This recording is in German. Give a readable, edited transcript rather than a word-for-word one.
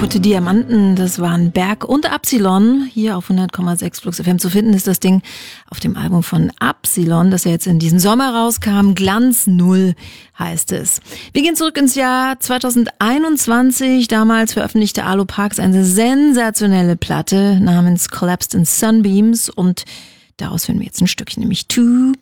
Kaputte Diamanten, das waren Berg und Absilon. Hier auf 100,6 Flux FM zu finden ist das Ding auf dem Album von Absilon, das ja jetzt in diesem Sommer rauskam. Glanz Null heißt es. Wir gehen zurück ins Jahr 2021. Damals veröffentlichte Arlo Parks eine sensationelle Platte namens Collapsed in Sunbeams und daraus finden wir jetzt ein Stückchen, nämlich Too